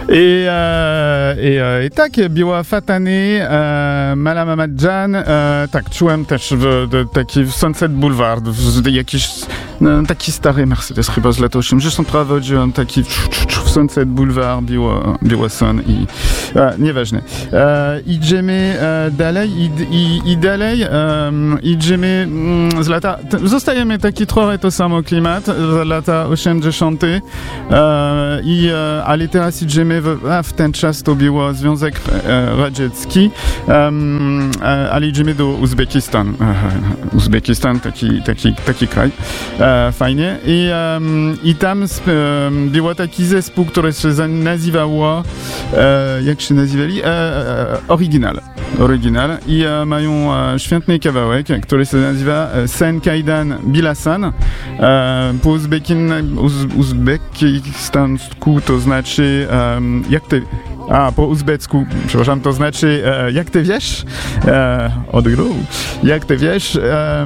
I tak, była Fatany, Mala Mamadjan, tak, czułem też taki w Sunset Boulevard, jakiś taki stary Mercedes chyba z lat 80 prowadziłem, taki w Sunset Boulevard było son i nieważne. Idziemy dalej i dalej idziemy z lata, zostajemy taki trochę to samo klimat z lata 80. Ale teraz idziemy w ten czas to było Związek Radziecki, ale idziemy do Uzbekistan. Uzbekistan, taki kraj. Fajnie. I tam był taki zespół, który się nazywał, jak się nazywali? Oryginal. I mają świetny kawałek, który się nazywa Sen Kaidan Bilasan. Po uzbekistansku to znaczy po uzbecku, przepraszam, to znaczy jak ty wiesz? Od gru. Jak ty wiesz?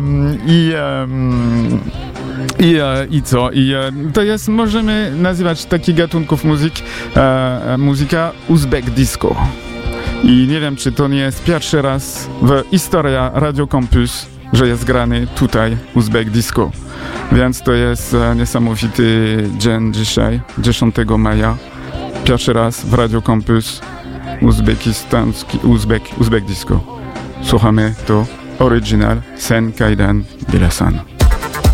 I co? To jest, możemy nazywać takich gatunków muzyka uzbek disco. I nie wiem, czy to nie jest pierwszy raz w historii Radio Campus, że jest grany tutaj uzbek disco. Więc to jest niesamowity dzień dzisiaj, 10 maja. Pierwszy raz w Radio Campus uzbekistański uzbek disco. Słuchamy to oryginal Sen Kaidan Bilasan.